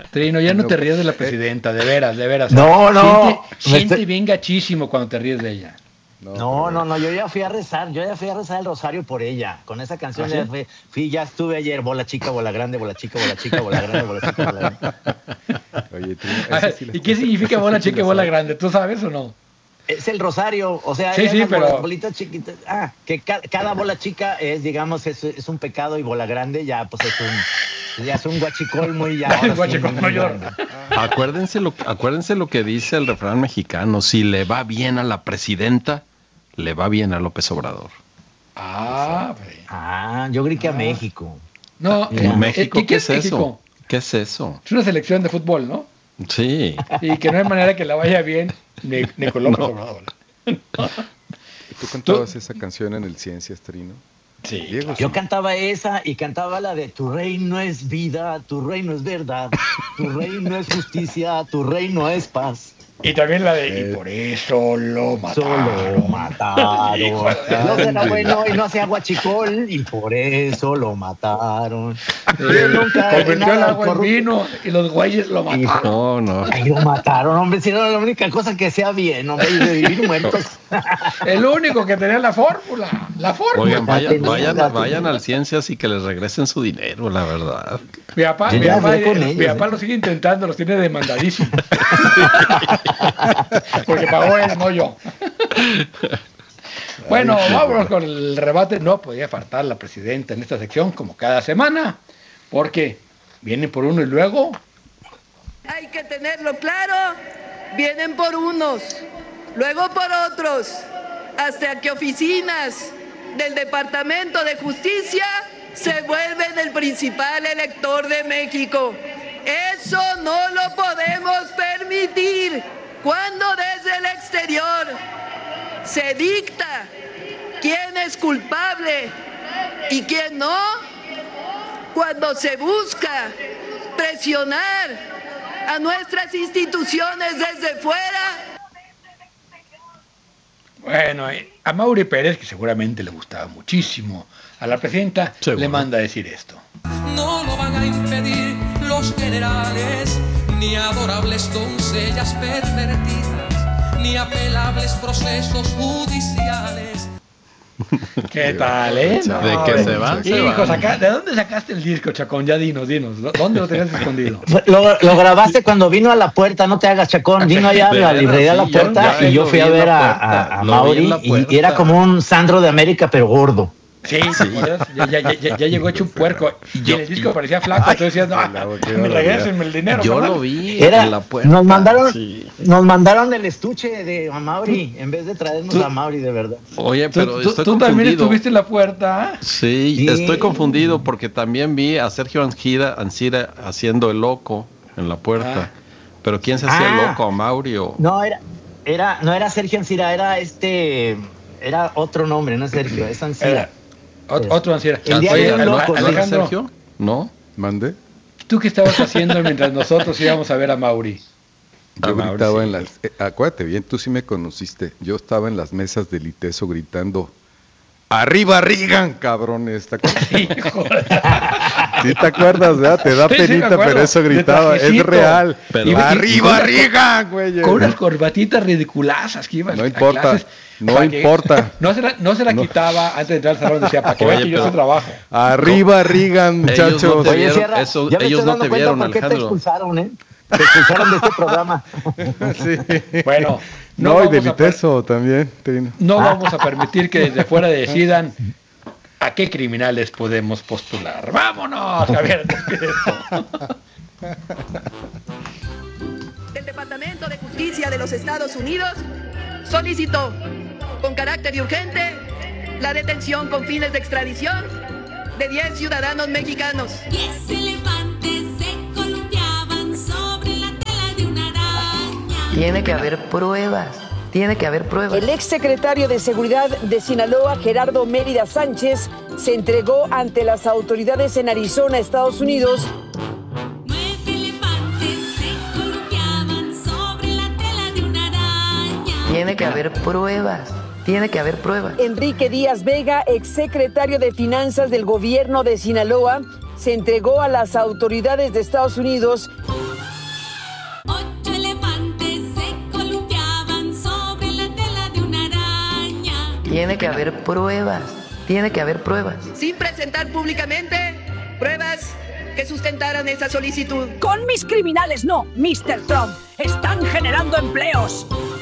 Trino, ya no te ríes de la presidenta, de veras. No. Siente bien gachísimo cuando te ríes de ella. No, yo ya fui a rezar el rosario por ella. Con esa canción ya estuve ayer, bola chica, bola grande, bola chica, bola chica, bola grande, bola chica, bola grande. Oye, Trino, ¿y qué significa bola chica y bola grande? ¿Tú sabes o no? Es el rosario, o sea, sí, pero bolitas chiquitas. Que cada bola chica es, digamos, es un pecado y bola grande ya, pues es un guachicol muy ya. El guachicol mayor. Acuérdense lo que dice el refrán mexicano: si le va bien a la presidenta, le va bien a López Obrador. Yo creí que a México. No, México, ¿qué es México? eso? ¿Qué es eso? Es una selección de fútbol, ¿no? Sí. Y que no hay manera que la vaya bien ni con López Obrador. ¿Tú cantabas esa canción en el Ciencias, Trino? Sí. Diego, Yo cantaba esa y cantaba la de tu reino es vida, tu reino es verdad, tu reino es justicia, tu reino es paz. Y también la de y por eso lo mataron. No era bueno y no hacía guachicol y por eso lo mataron. Convirtió el agua en vino y los güeyes lo mataron. No. Ay, lo mataron, hombre, si era la única cosa que hacía bien, hombre, y de vivir muertos. El único que tenía la fórmula. Oigan, vayan al Ciencias y que les regresen su dinero, la verdad. Mi papá lo sigue intentando, los tiene demandadísimos. Porque pagó él, no yo. Bueno, vámonos con el rebate. No podía faltar la presidenta en esta sección, como cada semana, porque vienen por uno y luego. Hay que tenerlo claro, vienen por unos, luego por otros, hasta que oficinas del Departamento de Justicia se vuelven el principal elector de México. Eso no lo podemos permitir. Cuando desde el exterior se dicta quién es culpable y quién no, cuando se busca presionar a nuestras instituciones desde fuera. Bueno, a Mauri Pérez, que seguramente le gustaba muchísimo a la presidenta, le manda a decir esto. No lo van a impedir los generales, ni adorables doncellas pervertidas, ni apelables procesos judiciales. ¿Qué tal, eh? No, de que se van. ¿De dónde sacaste el disco, Chacón? Ya dinos. ¿Dónde lo tenías escondido? Lo grabaste cuando vino a La Puerta, no te hagas, Chacón. Vino allá a la librería La Puerta y yo fui a ver a Mauri y era como un Sandro de América, pero gordo. Sí, ya llegó hecho un puerco. Y en el disco parecía flaco, entonces decías, no, regrésenme el dinero. Yo lo vi en La Puerta. Nos mandaron el estuche de Mauri en vez de traernos a Mauri, de verdad. Oye, pero estoy ¿Tú confundido. también estuviste en La Puerta? Sí, estoy confundido porque también vi a Sergio Ancira haciendo el loco en La Puerta. Pero ¿quién se hacía el loco, a Mauri o...? No era Sergio Ancira, era otro nombre, no es Sergio, es Ancira. Otro Ancira. Oye, Alejandro, Sergio? ¿No? ¿Mande? ¿Tú qué estabas haciendo mientras nosotros íbamos a ver a Mauri? Yo gritaba en las... acuérdate bien, tú sí me conociste. Yo estaba en las mesas del ITESO gritando: ¡arriba Reagan, cabrones! ¿Te acuerdas? Sí te acuerdas, ¿verdad? Te da penita, pero eso gritaba. Es real. Pero ¡arriba Reagan, güey! Con unas corbatitas ridiculazas que iban. No importa. No importa. No se la quitaba antes de entrar al salón. Decía, para que vean que yo sí trabajo. ¡Arriba Reagan, muchachos! Ellos no te vieron, Alejandro. Te expulsaron, ¿eh? Te expulsaron de este programa. Sí. Bueno. No, y del ITESO también. No vamos a permitir que desde fuera decidan a qué criminales podemos postular. ¡Vámonos, Javier! El Departamento de Justicia de los Estados Unidos solicitó, con carácter urgente, la detención con fines de extradición de 10 ciudadanos mexicanos. 10 elefantes se columpiaban sobre la tela de una araña. Tiene que haber pruebas. El exsecretario de Seguridad de Sinaloa, Gerardo Mérida Sánchez, se entregó ante las autoridades en Arizona, Estados Unidos. 9 elefantes se columpiaban sobre la tela de una araña. Tiene que haber pruebas. Enrique Díaz Vega, exsecretario de Finanzas del gobierno de Sinaloa, se entregó a las autoridades de Estados Unidos. Tiene que haber pruebas. Tiene que haber pruebas. Sin presentar públicamente pruebas que sustentaran esa solicitud. Con mis criminales no, Mr. Trump. Están generando empleos.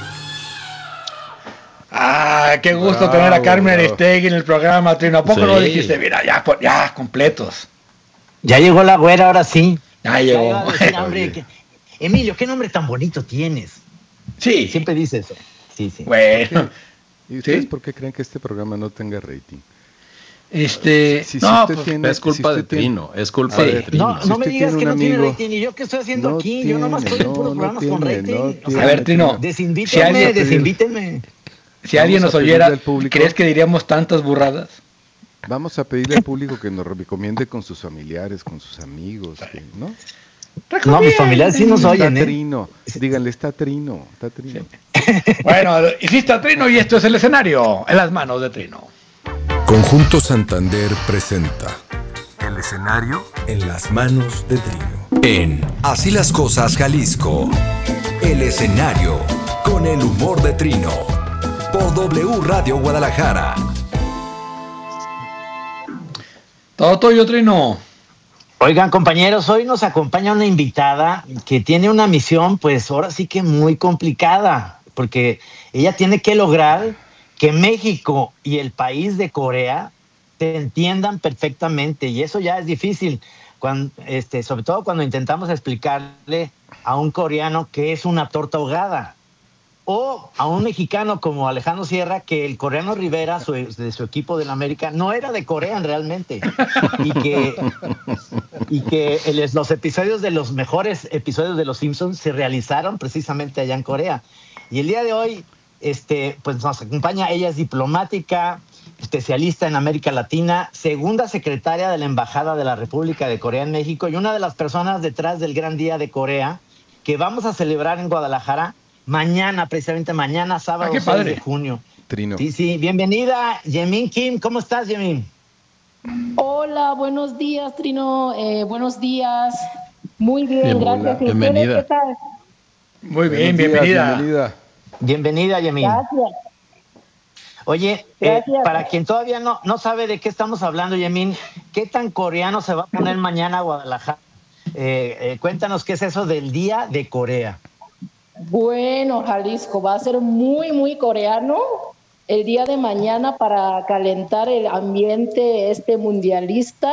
Ah, qué gusto tener a Carmen Aristegui en el programa, Trino. ¿A poco no dijiste? Mira, ya completos. Ya llegó la güera, ahora sí. Ya llegó. Emilio, ¿qué nombre tan bonito tienes? Sí. Siempre dice eso. Sí. Bueno. ¿Y ustedes por qué creen que este programa no tenga rating? Es culpa de Trino, es culpa de Trino. No me digas que no tiene rating. ¿Y yo qué estoy haciendo aquí? Yo nomás estoy en puros programas con rating. A ver, Trino, desinvíteme. Si alguien nos oyera, ¿crees que diríamos tantas burradas? Vamos a pedirle al público que nos recomiende con sus familiares, con sus amigos, ¿no? No, mis familiares sí nos oyen, Trino. Díganle, está Trino. Sí. Bueno, hiciste a Trino y esto es el escenario en las manos de Trino. Conjunto Santander presenta el escenario en las manos de Trino. En Así las Cosas Jalisco, el escenario con el humor de Trino. Por W Radio Guadalajara. Todo tuyo, Trino. Oigan, compañeros, hoy nos acompaña una invitada que tiene una misión, pues ahora sí que muy complicada, porque ella tiene que lograr que México y el país de Corea se entiendan perfectamente, y eso ya es difícil, sobre todo cuando intentamos explicarle a un coreano qué es una torta ahogada, o a un mexicano como Alejandro Sierra, que el coreano Rivera, de su equipo del América, no era de Corea realmente, y que los episodios de los mejores episodios de Los Simpsons se realizaron precisamente allá en Corea. Y el día de hoy, pues nos acompaña, ella es diplomática, especialista en América Latina, segunda secretaria de la Embajada de la República de Corea en México y una de las personas detrás del Gran Día de Corea que vamos a celebrar en Guadalajara precisamente mañana, sábado 6 de junio. Trino. Sí, bienvenida, Yemin Kim. ¿Cómo estás, Yemin? Hola, buenos días, Trino. Buenos días. Muy bien, gracias. Bienvenida. ¿Qué tal? Muy bien, bienvenida. Bienvenida, Yemin. Gracias. Oye, para quien todavía no sabe de qué estamos hablando, Yemin, ¿qué tan coreano se va a poner mañana a Guadalajara? Cuéntanos qué es eso del Día de Corea. Bueno, Jalisco, va a ser muy, muy coreano el día de mañana para calentar el ambiente mundialista.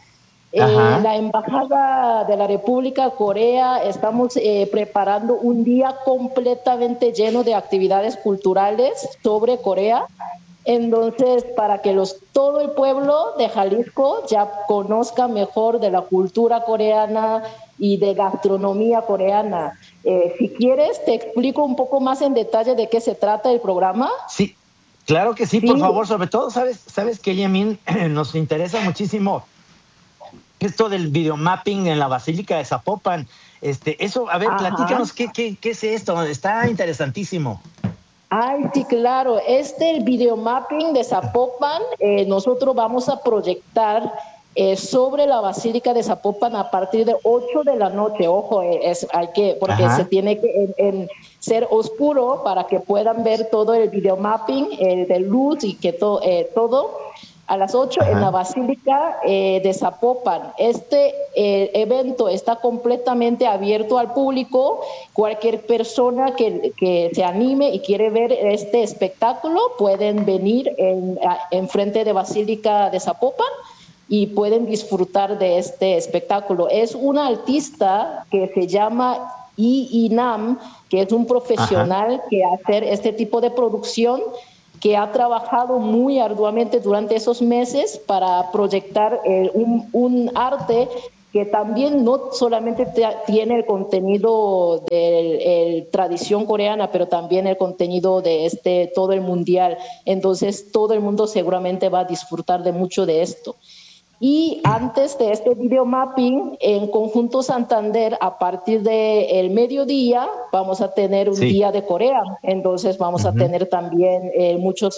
La Embajada de la República de Corea estamos preparando un día completamente lleno de actividades culturales sobre Corea. Entonces, para que todo el pueblo de Jalisco ya conozca mejor de la cultura coreana y de gastronomía coreana. Si quieres, te explico un poco más en detalle de qué se trata el programa. Sí, claro que sí, por favor. Sobre todo, sabes que, Yemin, nos interesa muchísimo esto del videomapping en la Basílica de Zapopan. Eso, a ver, platícanos qué es esto. Está interesantísimo. Ay, sí, claro. El videomapping de Zapopan, nosotros vamos a proyectar sobre la Basílica de Zapopan a partir de 8 de la noche. Ojo, porque se tiene que ser oscuro para que puedan ver todo el videomapping de luz y que todo. A las 8 en la Basílica de Zapopan. Evento está completamente abierto al público. Cualquier persona que se anime y quiere ver este espectáculo pueden venir en frente de Basílica de Zapopan y pueden disfrutar de este espectáculo. Es una artista que se llama Lee Nam, que es un profesional que hace este tipo de producción, que ha trabajado muy arduamente durante esos meses para proyectar un arte que también no solamente tiene el contenido de tradición coreana, pero también el contenido de todo el mundial. Entonces todo el mundo seguramente va a disfrutar de mucho de esto. Y antes de este videomapping, en Conjunto Santander, a partir del mediodía, vamos a tener un día de Corea. Entonces vamos a tener también muchos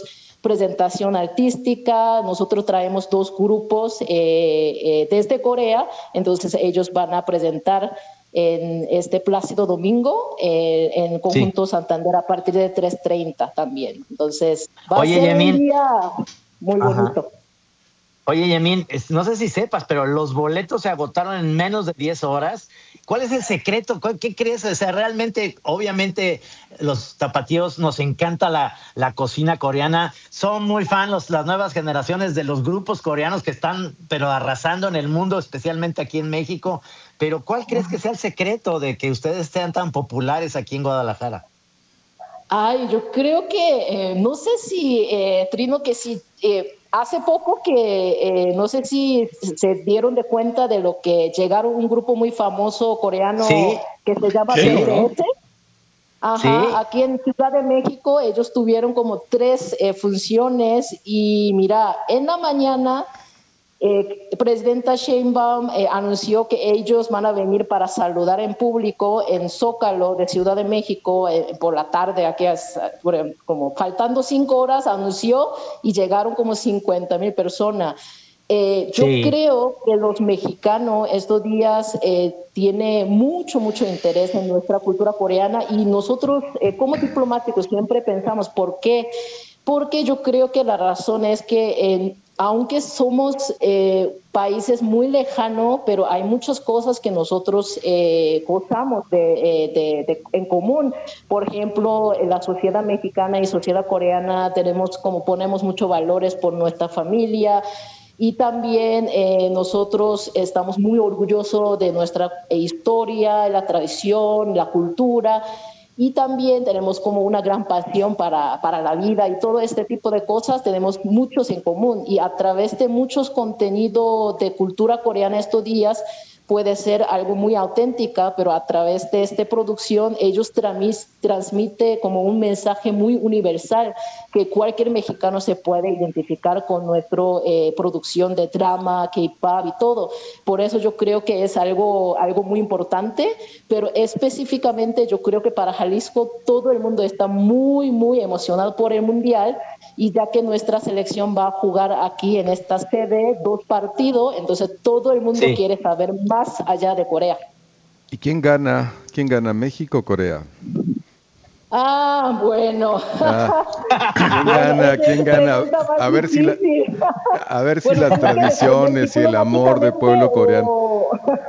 presentación artística. Nosotros traemos 2 grupos desde Corea, entonces ellos van a presentar en este Plácido Domingo en Conjunto Santander a partir de 3:30 también. Entonces va a ser un día muy bonito. Oye, Yemín, no sé si sepas, pero los boletos se agotaron en menos de 10 horas. ¿Cuál es el secreto? ¿Qué crees? O sea, realmente, obviamente, los tapatíos nos encanta la cocina coreana. Son muy fans las nuevas generaciones de los grupos coreanos que están, pero arrasando en el mundo, especialmente aquí en México. Pero ¿cuál crees que sea el secreto de que ustedes sean tan populares aquí en Guadalajara? Ay, yo creo que, no sé si, Trino, que si... hace poco que no sé si se dieron de cuenta de lo que llegaron un grupo muy famoso coreano que se llama BTS. Aquí en Ciudad de México ellos tuvieron como 3 funciones y mira, en la mañana Presidenta Sheinbaum anunció que ellos van a venir para saludar en público en Zócalo de Ciudad de México por la tarde, aquí como faltando 5 horas anunció y llegaron como 50,000 personas. Yo creo que los mexicanos estos días tienen mucho interés en nuestra cultura coreana y nosotros como diplomáticos siempre pensamos, ¿por qué? Porque yo creo que la razón es que aunque somos países muy lejanos, pero hay muchas cosas que nosotros gozamos en común. Por ejemplo, en la sociedad mexicana y sociedad coreana ponemos muchos valores por nuestra familia. Y también nosotros estamos muy orgullosos de nuestra historia, la tradición, la cultura. Y también tenemos como una gran pasión para la vida y todo este tipo de cosas tenemos muchos en común. Y a través de muchos contenidos de cultura coreana estos días puede ser algo muy auténtica, pero a través de esta producción ellos transmiten como un mensaje muy universal que cualquier mexicano se puede identificar con nuestra producción de drama, K-pop y todo. Por eso yo creo que es algo muy importante, pero específicamente yo creo que para Jalisco todo el mundo está muy emocionado por el Mundial y ya que nuestra selección va a jugar aquí en esta sede 2 partidos, entonces todo el mundo quiere saber más allá de Corea. ¿Y quién gana? ¿Quién gana, México o Corea? Bueno. ¿Quién gana? A ver si las tradiciones y el amor del pueblo coreano.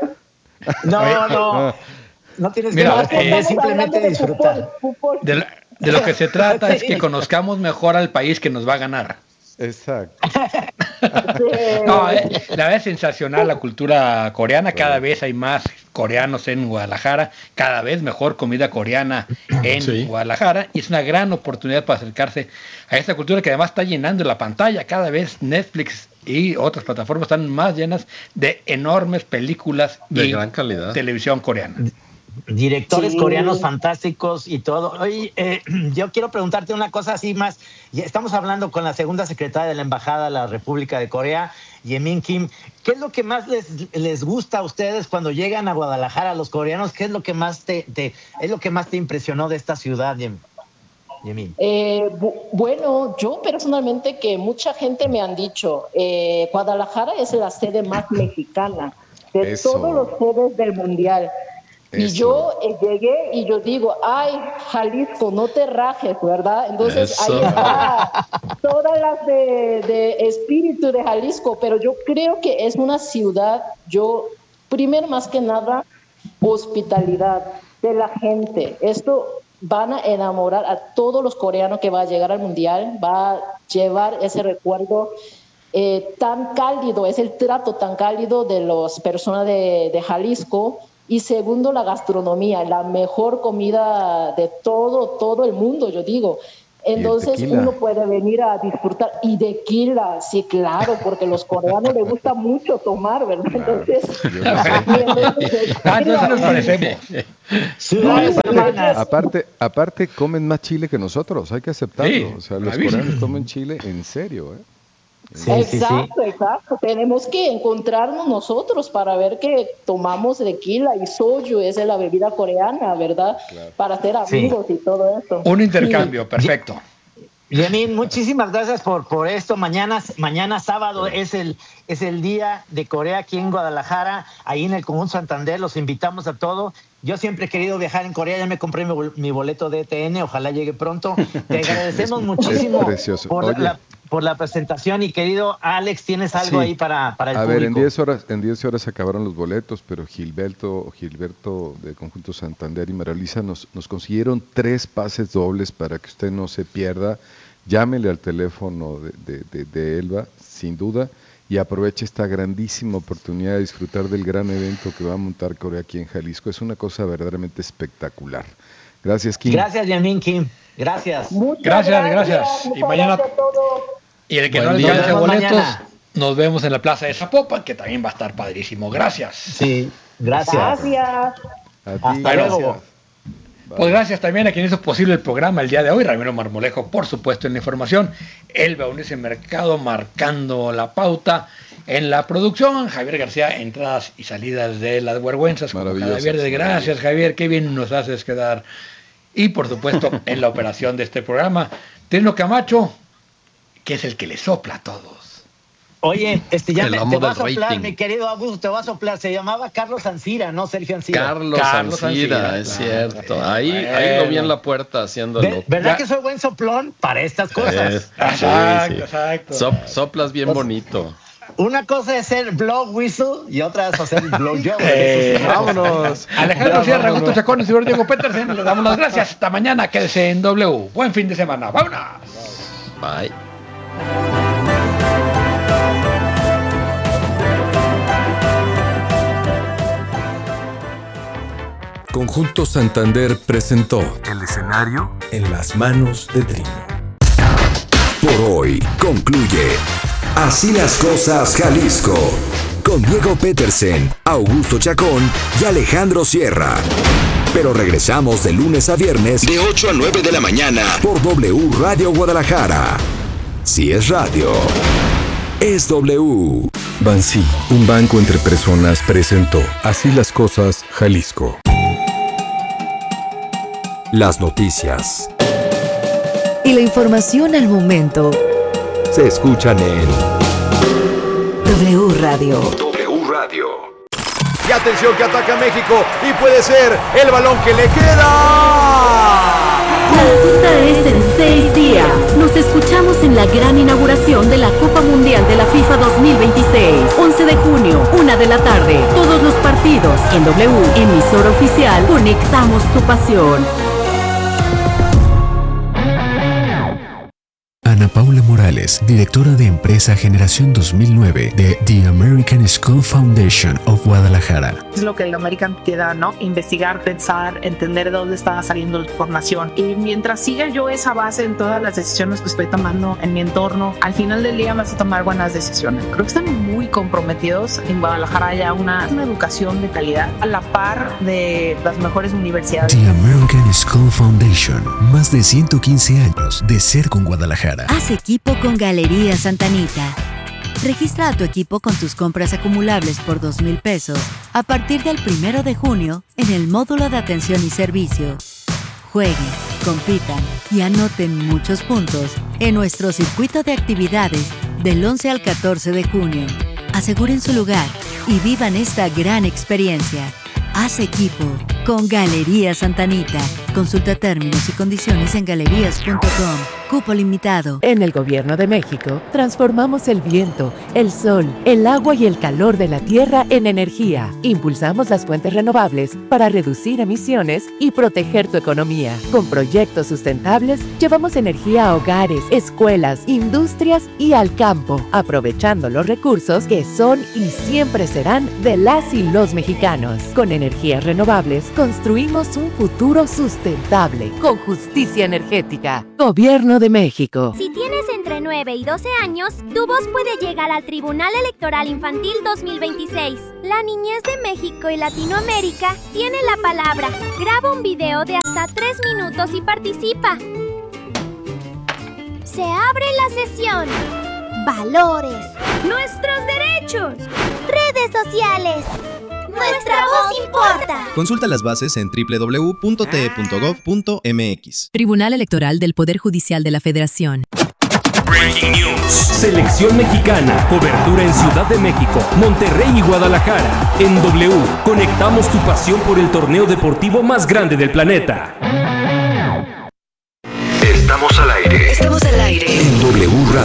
No tienes que responder, simplemente disfrutar. De lo que se trata es que conozcamos mejor al país que nos va a ganar. Exacto. La verdad es sensacional la cultura coreana, cada vez hay más coreanos en Guadalajara, cada vez mejor comida coreana en Guadalajara y es una gran oportunidad para acercarse a esta cultura que además está llenando la pantalla, cada vez Netflix y otras plataformas están más llenas de enormes películas de gran calidad, televisión coreana. Directores coreanos fantásticos y todo. Oye, yo quiero preguntarte una cosa así más. Estamos hablando con la segunda secretaria de la Embajada de la República de Corea, Yemin Kim. ¿Qué es lo que más les gusta a ustedes cuando llegan a Guadalajara, a los coreanos? ¿Qué es lo que más te impresionó de esta ciudad, Yemin? Bueno, yo personalmente que mucha gente me han dicho, Guadalajara es la sede más mexicana de todos los sedes del Mundial. Y yo llegué y yo digo, ay, Jalisco, no te rajes, ¿verdad? Entonces ahí está todas las de espíritu de Jalisco, pero yo creo que es una ciudad, primero más que nada, hospitalidad de la gente. Esto van a enamorar a todos los coreanos que va a llegar al Mundial, va a llevar ese recuerdo tan cálido, es el trato tan cálido de las personas de Jalisco. Y segundo, la gastronomía, la mejor comida de todo el mundo, yo digo. Entonces uno puede venir a disfrutar. Y tequila, sí, claro, porque a los coreanos les gusta mucho tomar, ¿verdad? Entonces, entonces nos parecemos. Aparte comen más chile que nosotros, hay que aceptarlo. O sea, los coreanos comen chile en serio, Exacto. Tenemos que encontrarnos nosotros para ver que tomamos tequila y soju, esa es la bebida coreana, ¿verdad? Claro. Para ser amigos y todo eso. Un intercambio, perfecto. Yamin, muchísimas gracias por esto. Mañana sábado es el día de Corea aquí en Guadalajara, ahí en el Conjunto Santander. Los invitamos a todos. Yo siempre he querido viajar en Corea, ya me compré mi boleto de ETN, ojalá llegue pronto. Te agradecemos muchísimo por la presentación, y querido Alex, ¿tienes algo ahí para el público? A ver, en 10 horas se acabaron los boletos, pero Gilberto de Conjunto Santander y Maralisa nos consiguieron 3 pases dobles para que usted no se pierda. Llámele al teléfono de Elba, sin duda, y aproveche esta grandísima oportunidad de disfrutar del gran evento que va a montar Corea aquí en Jalisco. Es una cosa verdaderamente espectacular. Gracias, Kim. Gracias, Yamin, Kim. Gracias. Gracias. Y mañana, y el que no alcance boletos, nos vemos en la Plaza de Zapopan, que también va a estar padrísimo. Gracias. Sí, gracias. Hasta luego. Pues gracias también a quien hizo posible el programa el día de hoy, Ramiro Marmolejo, por supuesto, en la información, Elba Unice Mercado marcando la pauta en la producción, Javier García, entradas y salidas de las vergüenzas, como cada viernes. Gracias, Javier, qué bien nos haces quedar. Y por supuesto, en la operación de este programa, Trino Camacho, que es el que le sopla a todos. Oye, ya te va a soplar, mi querido Augusto, te va a soplar. Se llamaba Carlos Ancira, no Sergio Ancira. Carlos Ancira, es cierto. Ahí lo vi en la puerta haciéndolo. ¿Verdad que soy buen soplón para estas cosas? Exacto. Soplas bien bonito. Una cosa es ser blow whistle y otra es hacer blow job. Vámonos. Alejandro Sierra, Augusto Chacón y Diego Petersen, les damos las gracias. Hasta mañana, quédese en W. Buen fin de semana. ¡Vámonos! Bye. Conjunto Santander presentó El escenario en las manos de Trino. Por hoy concluye Así las cosas Jalisco, con Diego Petersen, Augusto Chacón y Alejandro Sierra. Pero regresamos de lunes a viernes de 8 a 9 de la mañana por W Radio Guadalajara. Si es radio, es W. Bansi, un banco entre personas, presentó Así las cosas Jalisco. Las noticias y la información al momento se escuchan en W Radio. W Radio. Y atención que ataca México y puede ser el balón que le queda. La cita es en 6 días. Nos escuchamos en la gran inauguración de la Copa Mundial de la FIFA 2026. 11 de junio, 1 de la tarde. Todos los partidos en W, emisora oficial. Conectamos tu pasión. Ana Paula Morales, directora de empresa Generación 2009 de The American School Foundation of Guadalajara. Es lo que el American te da, ¿no? Investigar, pensar, entender de dónde está saliendo la información. Y mientras siga yo esa base en todas las decisiones que estoy tomando en mi entorno, al final del día vas a tomar buenas decisiones. Creo que están muy comprometidos. En Guadalajara haya una educación de calidad a la par de las mejores universidades. The American School Foundation, más de 115 años de ser con Guadalajara. Haz equipo con Galerías Santanita. Registra a tu equipo con tus compras acumulables por 2,000 pesos a partir del 1 de junio en el módulo de atención y servicio. Jueguen, compitan y anoten muchos puntos en nuestro circuito de actividades del 11 al 14 de junio. Aseguren su lugar y vivan esta gran experiencia. Haz equipo con Galerías Santanita. Consulta términos y condiciones en galerías.com. Cupo limitado. En el Gobierno de México, transformamos el viento, el sol, el agua y el calor de la tierra en energía. Impulsamos las fuentes renovables para reducir emisiones y proteger tu economía. Con proyectos sustentables, llevamos energía a hogares, escuelas, industrias y al campo, aprovechando los recursos que son y siempre serán de las y los mexicanos. Con energías renovables, construimos un futuro sustentable, con justicia energética. Gobierno de México. Si tienes entre 9 y 12 años, tu voz puede llegar al Tribunal Electoral Infantil 2026. La niñez de México y Latinoamérica tiene la palabra. Graba un video de hasta 3 minutos y participa. Se abre la sesión. Valores. Nuestros derechos. Redes sociales. Nuestra voz importa. Consulta las bases en www.te.gov.mx. Tribunal Electoral del Poder Judicial de la Federación. Breaking News. Selección mexicana. Cobertura en Ciudad de México, Monterrey y Guadalajara. En W, conectamos tu pasión por el torneo deportivo más grande del planeta. Estamos al aire. Estamos al aire. En W Radio.